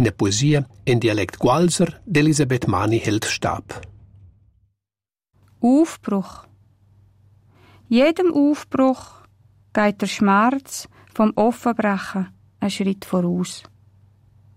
in der Poesie in Dialekt Gualser d'Elisabeth Mani hält Stab. Aufbruch. Jedem Aufbruch geht der Schmerz vom Offenbrechen einen Schritt voraus.